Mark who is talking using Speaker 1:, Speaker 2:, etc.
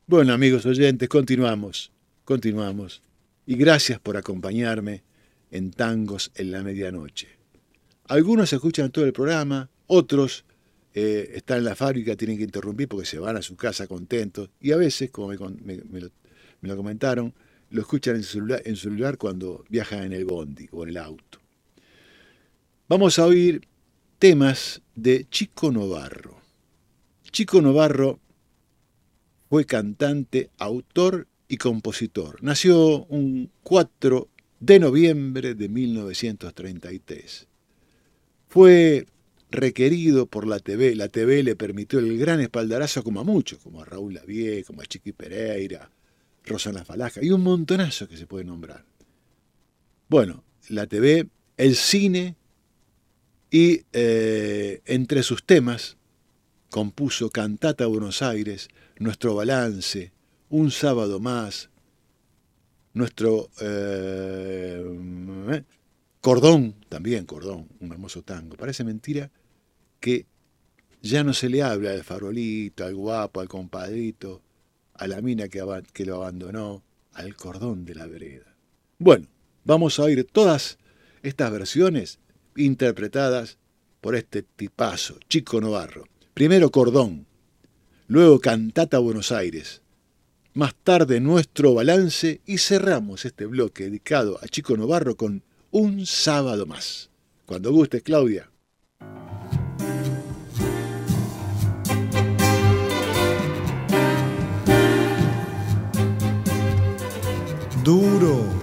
Speaker 1: Bueno, amigos oyentes, continuamos. Y gracias por acompañarme en Tangos en la Medianoche. Algunos escuchan todo el programa, otros están en la fábrica, tienen que interrumpir porque se van a su casa contentos. Y a veces, como me lo comentaron, lo escuchan en su celular cuando viajan en el bondi o en el auto. Vamos a oír temas de Chico Novarro. Chico Novarro fue cantante, autor y compositor. Nació un 4 de noviembre de 1933. Fue requerido por la TV. La TV le permitió el gran espaldarazo como a muchos, como a Raúl Lavie, como a Chiqui Pereira, Rosana Falaja y un montonazo que se puede nombrar. Bueno, la TV, el cine y entre sus temas compuso Cantata Buenos Aires, Nuestro Balance, Un Sábado Más, nuestro Cordón, también Cordón, un hermoso tango. Parece mentira que ya no se le habla al farolito, al guapo, al compadrito, a la mina que lo abandonó, al cordón de la vereda. Bueno, vamos a oír todas estas versiones interpretadas por este tipazo, Chico Novarro. Primero Cordón, luego Cantata Buenos Aires, más tarde Nuestro Balance y cerramos este bloque dedicado a Chico Novarro con Un Sábado Más. Cuando gustes, Claudia.
Speaker 2: Duro